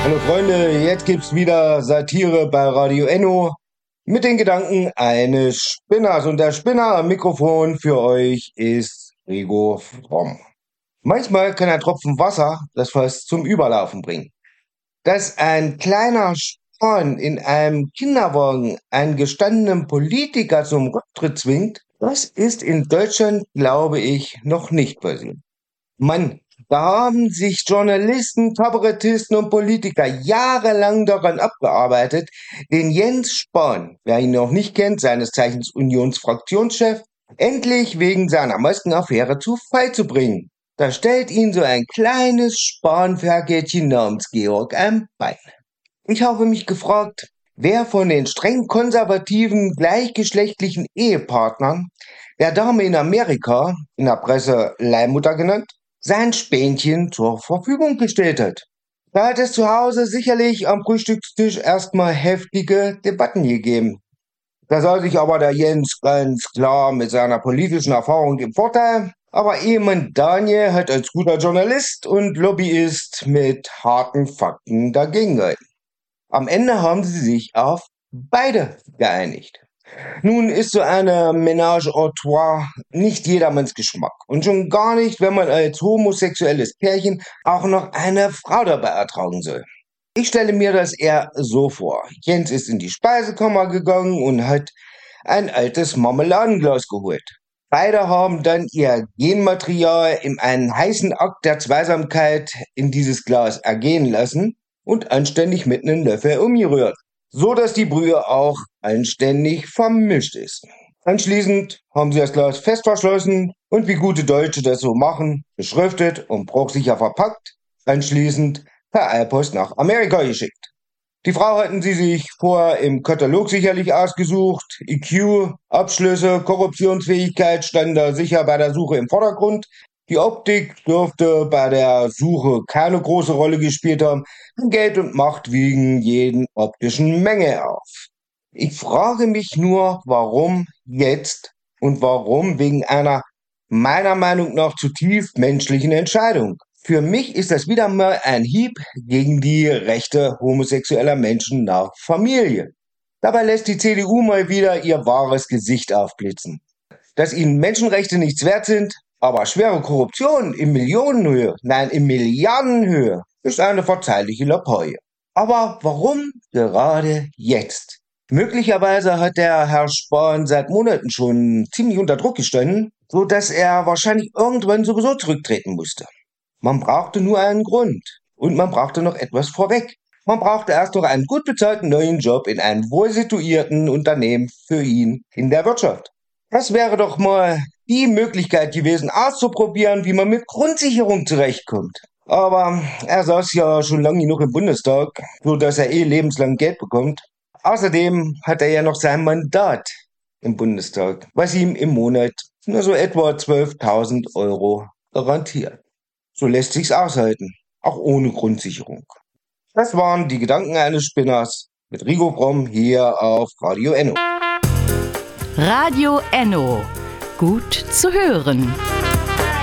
Hallo Freunde, jetzt gibt's wieder Satire bei Radio Enno mit den Gedanken eines Spinners. Und der Spinner am Mikrofon für euch ist Rigo Fromm. Manchmal kann ein Tropfen Wasser das Fass zum Überlaufen bringen. Dass ein kleiner Span in einem Kinderwagen einen gestandenen Politiker zum Rücktritt zwingt, das ist in Deutschland, glaube ich, noch nicht passiert. Mann, da haben sich Journalisten, Kabarettisten und Politiker jahrelang daran abgearbeitet, den Jens Spahn, wer ihn noch nicht kennt, seines Zeichens Unionsfraktionschef, endlich wegen seiner Maskenaffäre zu Fall zu bringen. Da stellt ihn so ein kleines Spanferkelchen namens Georg am Bein. Ich habe mich gefragt, wer von den streng konservativen gleichgeschlechtlichen Ehepartnern der Dame in Amerika, in der Presse Leihmutter genannt, sein Spänchen zur Verfügung gestellt hat. Da hat es zu Hause sicherlich am Frühstückstisch erstmal heftige Debatten gegeben. Da sah sich aber der Jens ganz klar mit seiner politischen Erfahrung im Vorteil, aber Ehemann Daniel hat als guter Journalist und Lobbyist mit harten Fakten dagegen gehalten. Am Ende haben sie sich auf beide geeinigt. Nun ist so eine Ménage à trois nicht jedermanns Geschmack. Und schon gar nicht, wenn man als homosexuelles Pärchen auch noch eine Frau dabei ertragen soll. Ich stelle mir das eher so vor. Jens ist in die Speisekammer gegangen und hat ein altes Marmeladenglas geholt. Beide haben dann ihr Genmaterial in einen heißen Akt der Zweisamkeit in dieses Glas ergehen lassen und anständig mit einem Löffel umgerührt, so dass die Brühe auch anständig vermischt ist. Anschließend haben sie das Glas fest verschlossen und wie gute Deutsche das so machen, beschriftet und bruchsicher verpackt, anschließend per Eilpost nach Amerika geschickt. Die Frau hatten sie sich vorher im Katalog sicherlich ausgesucht. IQ, Abschlüsse, Korruptionsfähigkeit standen da sicher bei der Suche im Vordergrund. Die Optik dürfte bei der Suche keine große Rolle gespielt haben. Geld und Macht wiegen jeden optischen Menge auf. Ich frage mich nur, warum jetzt und warum wegen einer meiner Meinung nach zutiefst menschlichen Entscheidung. Für mich ist das wieder mal ein Hieb gegen die Rechte homosexueller Menschen nach Familie. Dabei lässt die CDU mal wieder ihr wahres Gesicht aufblitzen. Dass ihnen Menschenrechte nichts wert sind, aber schwere Korruption in Millionenhöhe, nein in Milliardenhöhe, ist eine verzeihliche Lappalie. Aber warum gerade jetzt? Möglicherweise hat der Herr Spahn seit Monaten schon ziemlich unter Druck gestanden, so dass er wahrscheinlich irgendwann sowieso zurücktreten musste. Man brauchte nur einen Grund und man brauchte noch etwas vorweg. Man brauchte erst noch einen gut bezahlten neuen Job in einem wohlsituierten Unternehmen für ihn in der Wirtschaft. Das wäre doch mal die Möglichkeit gewesen, auszuprobieren, wie man mit Grundsicherung zurechtkommt. Aber er saß ja schon lange genug im Bundestag, so dass er lebenslang Geld bekommt. Außerdem hat er ja noch sein Mandat im Bundestag, was ihm im Monat nur so etwa 12.000 Euro garantiert. So lässt sich's aushalten, auch ohne Grundsicherung. Das waren die Gedanken eines Spinners mit Rigo Fromm hier auf Radio Enno. Radio Enno. Gut zu hören.